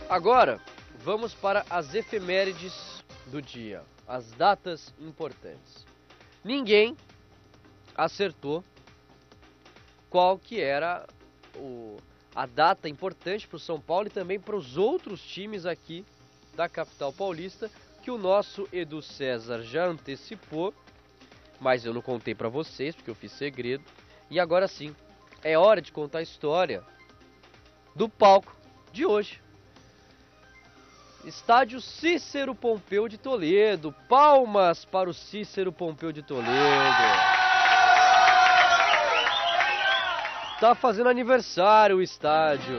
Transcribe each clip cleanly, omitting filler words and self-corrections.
Agora, vamos para as efemérides do dia, as datas importantes. Ninguém acertou qual que era a data importante para o São Paulo e também para os outros times aqui da capital paulista, que o nosso Edu César já antecipou, mas eu não contei para vocês porque eu fiz segredo. E agora sim, é hora de contar a história do palco de hoje. Estádio Cícero Pompeu de Toledo. Palmas para o Cícero Pompeu de Toledo. Tá fazendo aniversário o estádio.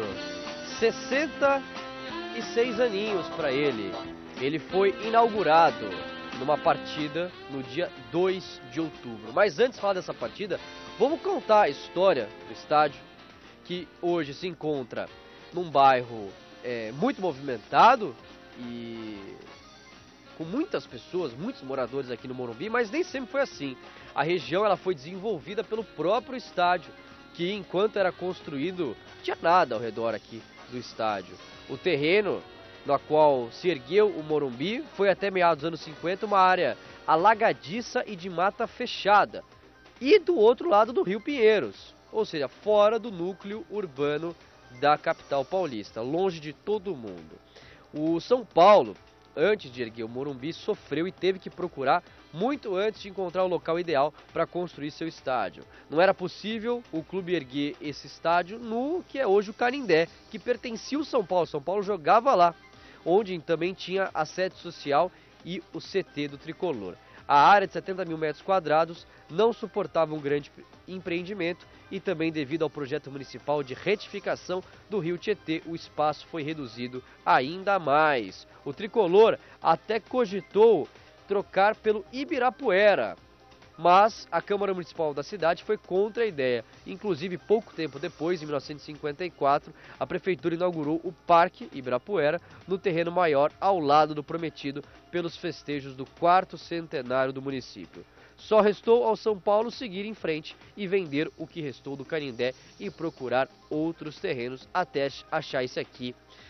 66 aninhos para ele. Ele foi inaugurado numa partida no dia 2 de outubro. Mas antes de falar dessa partida, vamos contar a história do estádio, que hoje se encontra num bairro muito movimentado e com muitas pessoas, muitos moradores aqui no Morumbi, mas nem sempre foi assim. A região ela foi desenvolvida pelo próprio estádio, que enquanto era construído, não tinha nada ao redor aqui do estádio. O terreno na qual se ergueu o Morumbi foi até meados dos anos 50 uma área alagadiça e de mata fechada, e do outro lado do Rio Pinheiros, ou seja, fora do núcleo urbano da capital paulista, longe de todo mundo. O São Paulo, antes de erguer o Morumbi, sofreu e teve que procurar muito antes de encontrar o local ideal para construir seu estádio. Não era possível o clube erguer esse estádio no que é hoje o Canindé, que pertencia ao São Paulo. São Paulo jogava lá, onde também tinha a sede social e o CT do Tricolor. A área de 70 mil metros quadrados não suportava um grande empreendimento e também devido ao projeto municipal de retificação do rio Tietê, o espaço foi reduzido ainda mais. O Tricolor até cogitou trocar pelo Ibirapuera, mas a Câmara Municipal da cidade foi contra a ideia. Inclusive, pouco tempo depois, em 1954, a prefeitura inaugurou o Parque Ibirapuera no terreno maior ao lado do prometido pelos festejos do 4º centenário do município. Só restou ao São Paulo seguir em frente e vender o que restou do Canindé e procurar outros terrenos até achar esse aqui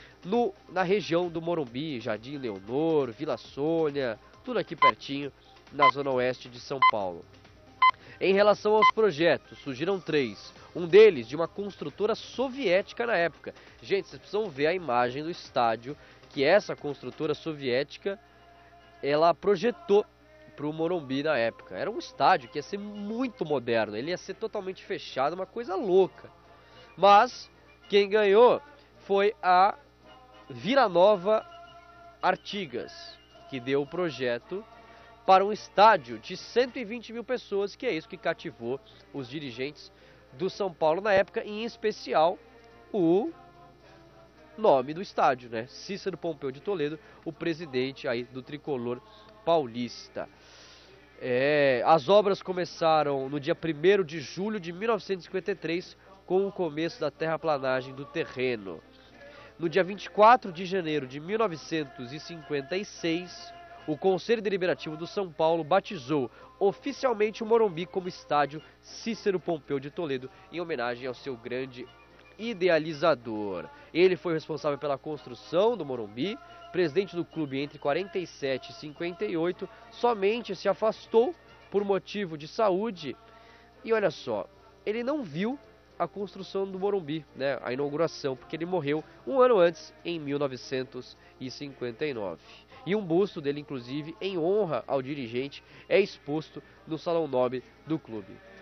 na região do Morumbi, Jardim Leonor, Vila Sônia, tudo aqui pertinho, na zona oeste de São Paulo. Em relação aos projetos, surgiram 3. Um deles de uma construtora soviética na época. Gente, vocês precisam ver a imagem do estádio que essa construtora soviética ela projetou para o Morumbi na época. Era um estádio que ia ser muito moderno, ele ia ser totalmente fechado, uma coisa louca. Mas quem ganhou foi a Vila Nova Artigas, que deu o projeto para um estádio de 120 mil pessoas, que é isso que cativou os dirigentes do São Paulo na época, em especial o nome do estádio, né? Cícero Pompeu de Toledo, o presidente aí do Tricolor paulista. As obras começaram no dia 1º de julho de 1953, com o começo da terraplanagem do terreno. No dia 24 de janeiro de 1956, o Conselho Deliberativo do São Paulo batizou oficialmente o Morumbi como estádio Cícero Pompeu de Toledo, em homenagem ao seu grande idealizador. Ele foi responsável pela construção do Morumbi, presidente do clube entre 47 e 58, somente se afastou por motivo de saúde. E olha só, ele não viu a construção do Morumbi, né, a inauguração, porque ele morreu um ano antes, em 1959. E um busto dele, inclusive, em honra ao dirigente, é exposto no Salão Nobre do clube.